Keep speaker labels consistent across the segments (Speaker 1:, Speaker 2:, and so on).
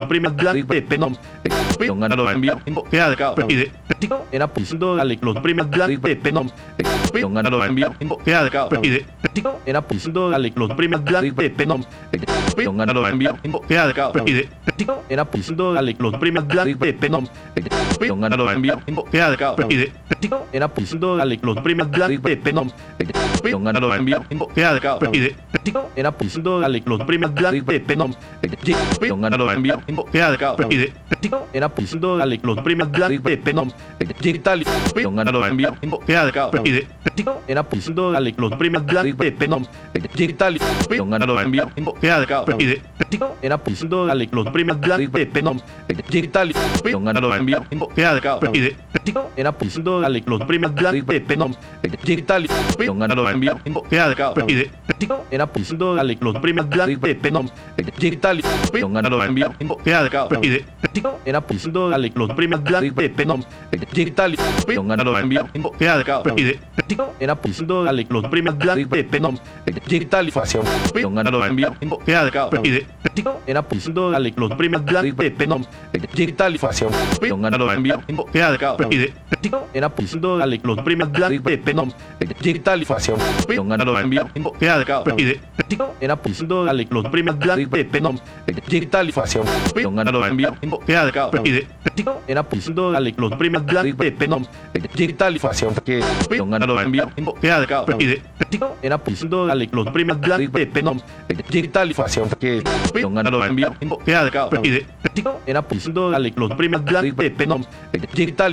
Speaker 1: primas blancas penom don ano envío que haga pide en apusindo los primas blancas penom don ano envío que haga pide en apusindo los primas blancas penom don ano envío que haga pide en apusindo los primas blancas penom don ano envío que haga pide en apusindo los primas blancas penom don ano envío que haga pide en apusindo los primas blancas penom don ano envío que haga pide en apusindo los primas blancas penom digital don ano envío que haga pide en apusindo los primas blancas penom digital don ano envío que haga pide en apusindo los primas blancas penom digital don ano envío que haga pide en apusindo los primas blancas penom digital don ano envío que haga pide en apusindo los primas blancas penom digital don ano envío que haga pide en apusindo los primas blancas penom digital don ano envío que haga pide en apusindo los primas blancas penom digital don ano envío que haga pide en apusindo los primas blancas penom digital don ano envío que haga pide en apusindo los primas blancas penom digital don ano envío que haga pide en apusindo los primas blancas penom digital don ano envío que haga pide en apusindo los primas blancas penom digital don ano envío que haga pide en apusindo los primas blancas penom digital don ano envío que haga pide en apusindo los primas blancas penom digital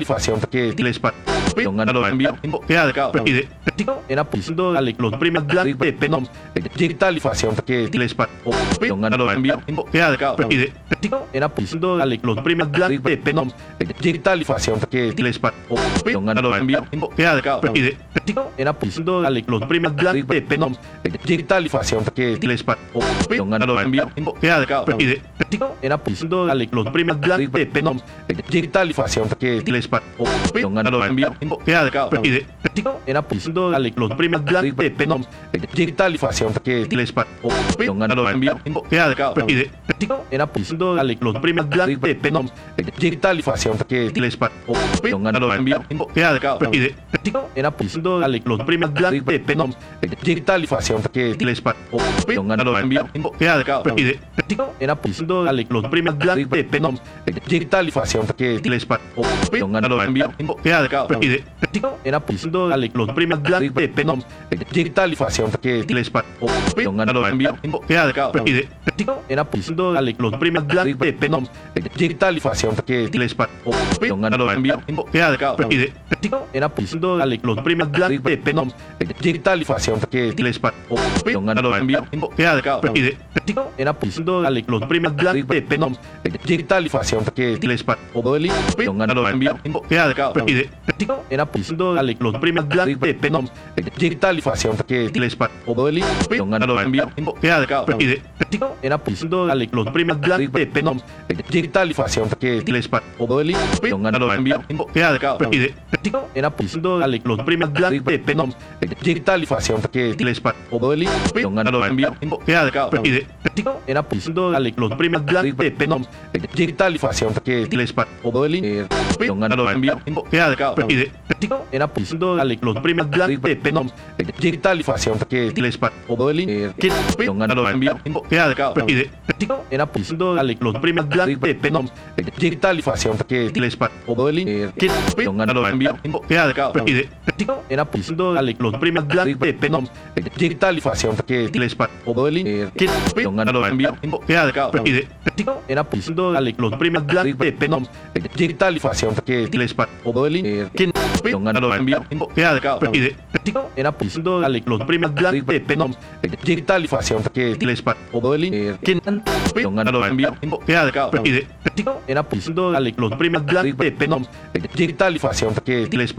Speaker 1: don ano envío que haga pide en apusindo los primas blancas penom digital don ano envío que haga pide en apusindo los primas blancas penom digital don ano envío que haga pide en apusindo los primas blancas penom digital don ano envío que haga pide en apusindo los primas blancas penom digital don ano envío que haga pide en apusindo los primas blancas penom digital don ano envío que haga pide en apusindo los primas blancas penom digital don ano envío que haga pide en apusindo los primas blancas penom digital don ano envío que haga pide en apusindo los primas blancas penom digital don ano envío que haga pide en apusindo los primas blancas penom digital don ano envío que haga pide en apusindo los primas blancas penom digital don ano envío que haga pide en apusindo los primas blancas penom digital don ano envío que haga pide en apusindo los primas blancas penom digital don ano envío que haga pide en apusindo los primas blancas penom digital don ano envío que haga pide en apusindo los primas blancas penom digital don ano envío que haga pide en apusindo los primas blancas penom digital don ano envío que haga pide en apusindo los primas blancas penom digital don ano envío que haga pide en apusindo los primas blancas penom digital don ano envío que haga pide en apusindo los primas blancas penom digital don ano envío que haga pide en apusindo los primas blancas penom digital don ano envío que haga pide en apusindo los primas blancas penom digital don ano envío que haga pide en apusindo los primas blancas penom digital don ano envío que haga pide en apusindo los primas blancas penom digital